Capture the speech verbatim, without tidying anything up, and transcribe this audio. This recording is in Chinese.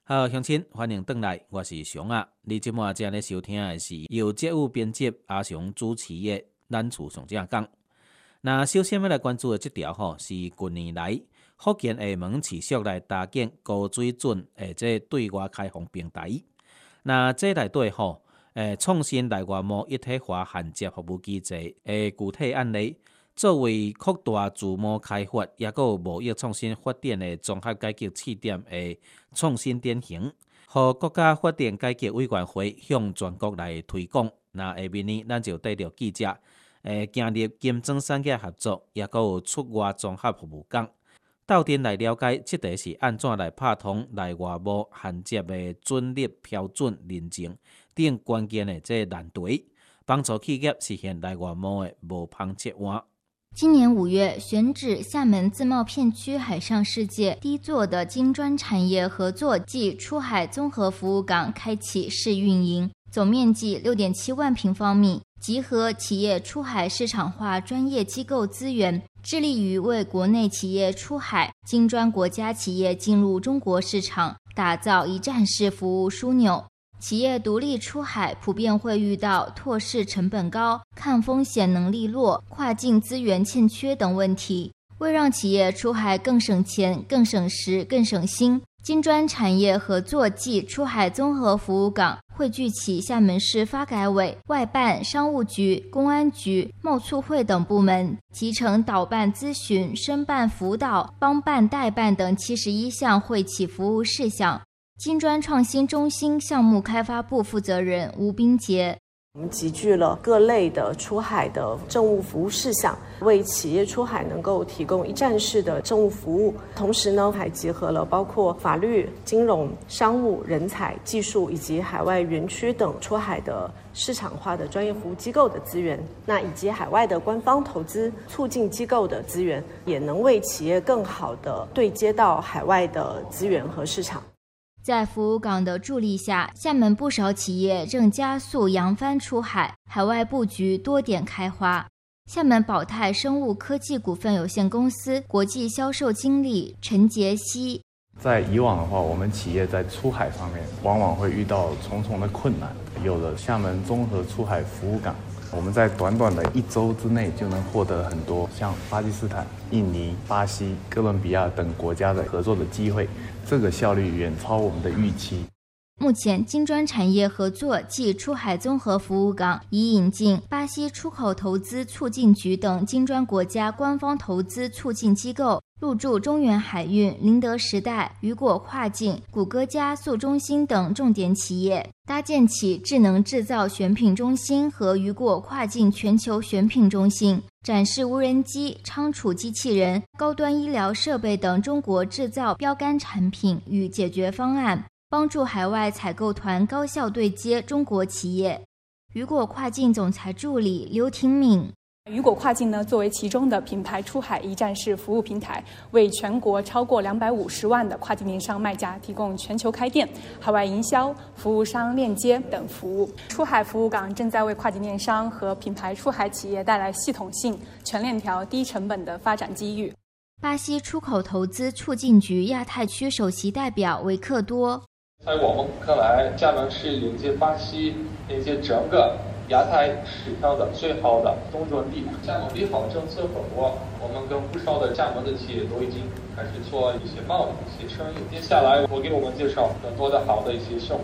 好，乡亲，欢迎回来，我是熊啊。你即马正咧收听的是由节目编辑阿雄主持的《咱厝上正讲》。那首先要来关注的这条吼，是近年来福建厦门持续来搭建高水准诶，这对外开放平台。那这内底吼，诶，创新内外贸一体化衔接服务机制诶具体案例。作为扩大自贸开发，也有贸易创新发展的综合改革试点的创新典型，和国家发展改革委员会向全国来推广。那下面呢，咱就带着记者，诶，行入金砖产业合作，也有出外综合服务港，斗阵来了解这个是安怎来拍通内外贸衔接的准入标准认证等关键的这难题，帮助企业实现内外贸的无旁切换。 今年五月，选址厦门自贸片区海上世界第一座的金砖产业合作暨出海综合服务港开启试运营，总面积六点七万平方米，集合企业出海市场化专业机构资源，致力于为国内企业出海、金砖国家企业进入中国市场打造一站式服务枢纽。企业独立出海普遍会遇到拓市成本高、抗风险能力弱、跨境资源欠缺等问题。为让企业出海更省钱、更省时、更省心，金砖产业合作暨出海综合服务港汇聚起厦门市发改委、外办、商务局、公安局、贸促会等部门，集成导办咨询、申办辅导、帮办代办等七十一项会企服务事项。金砖创新中心项目开发部负责人吴斌杰， 我们集聚了各类的出海的政务服务事项，为企业出海能够提供一站式的政务服务，同时呢还结合了包括法律、金融、商务、人才、技术以及海外园区等出海的市场化的专业服务机构的资源，那以及海外的官方投资促进机构的资源，也能为企业更好的对接到海外的资源和市场。 在服务港的助力下，厦门不少企业正加速扬帆出海，海外布局多点开花。厦门宝泰生物科技股份有限公司国际销售经理陈杰希， 在以往的话，我们企业在出海上面往往会遇到重重的困难，有了厦门综合出海服务港，我们在短短的一周之内就能获得很多像巴基斯坦、印尼、巴西、哥伦比亚等国家的合作的机会，这个效率远超我们的预期。 目前金砖产业合作暨出海综合服务港已引进巴西出口投资促进局等金砖国家官方投资促进机构，入驻中原海运、林德时代、雨果跨境、谷歌加速中心等重点企业，搭建起智能制造选品中心和雨果跨境全球选品中心，展示无人机、仓储机器人、高端医疗设备等中国制造标杆产品与解决方案，帮助海外采购团高效对接中国企业。雨果跨境总裁助理刘廷敏， 雨果跨境呢，作为其中的品牌出海一站式服务平台，为全国超过两百五十万的跨境电商卖家提供全球开店、海外营销、服务商链接等服务。出海服务港正在为跨境电商和品牌出海企业带来系统性、全链条、低成本的发展机遇。 巴西出口投资促进局亚太区首席代表维克多， 在我们看来，厦门是连接巴西、连接整个亚太市场的最好的中转地。厦门利好政策很多，我们跟不少的厦门的企业都已经开始做一些贸易、一些生意。接下来我给我们介绍更多的好的一些项目。